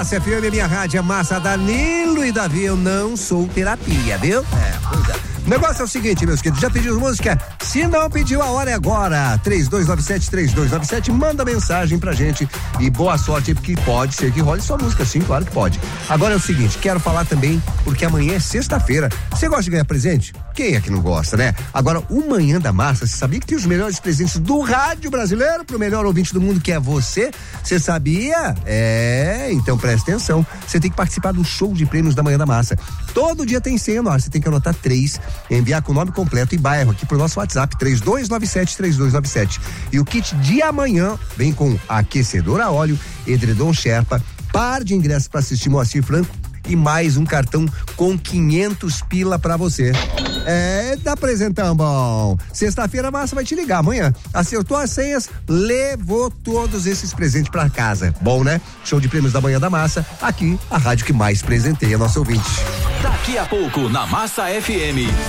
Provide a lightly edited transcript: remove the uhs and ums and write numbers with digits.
Massa FM, minha rádio é Massa. Danilo e Davi, eu não sou terapia, viu? Pois é. O negócio é o seguinte, meus queridos, já pediu música? Se não pediu, a hora é agora. 3297, manda mensagem pra gente e boa sorte aí, porque pode ser que role sua música, sim, claro que pode. Agora é o seguinte, quero falar também, porque amanhã é sexta-feira. Você gosta de ganhar presente? Quem é que não gosta, né? Agora, o Manhã da Massa, você sabia que tem os melhores presentes do rádio brasileiro pro melhor ouvinte do mundo, que é você? Você sabia? Então presta atenção. Você tem que participar do show de prêmios da Manhã da Massa. Todo dia tem senha, você tem que anotar 3, enviar com o nome completo e bairro aqui pro nosso WhatsApp, 3297. E o kit de amanhã vem com aquecedor a óleo, edredom Sherpa, par de ingressos para assistir Moacir Franco e mais um cartão com 500 pila pra você. Tá presentão bom. Sexta-feira a Massa vai te ligar amanhã. Acertou as senhas, levou todos esses presentes pra casa. Bom, né? Show de prêmios da Manhã da Massa, aqui a rádio que mais presenteia nosso ouvinte. Daqui a pouco na Massa FM.